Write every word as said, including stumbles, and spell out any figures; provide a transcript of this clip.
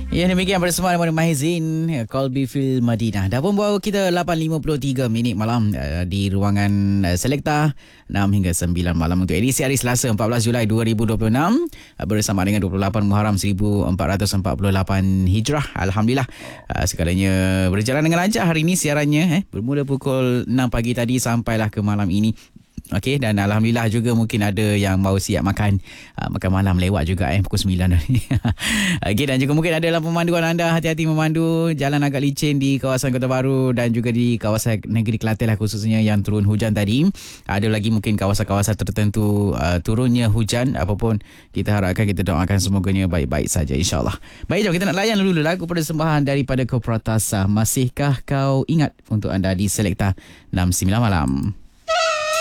Ya, demikian bersama dengan Mahizin, Colby Fil Madinah. Dah pun bawa kita lapan lima puluh tiga minit malam uh, di ruangan uh, Selekta enam hingga sembilan malam untuk edisi hari Selasa empat belas Julai dua ribu dua puluh enam uh, bersama dengan dua puluh lapan Muharram seribu empat ratus empat puluh lapan Hijrah. Alhamdulillah uh, segalanya berjalan dengan lancar hari ini siarannya eh bermula pukul enam pagi tadi sampailah ke malam ini. Okey, dan Alhamdulillah juga mungkin ada yang mau siap makan uh, makan malam lewat juga eh pukul sembilan tadi. Okey, dan juga mungkin ada dalam pemanduan anda, hati-hati memandu, jalan agak licin di kawasan Kota Baru dan juga di kawasan negeri Kelantan lah khususnya yang turun hujan tadi. Ada lagi mungkin kawasan-kawasan tertentu uh, turunnya hujan, apapun kita harapkan, kita doakan semoganya baik-baik saja insya-Allah. Baik, jom kita nak layan dulu lagu persembahan daripada Kopratas. Masihkah kau ingat untuk anda di Selekta enam sembilan malam.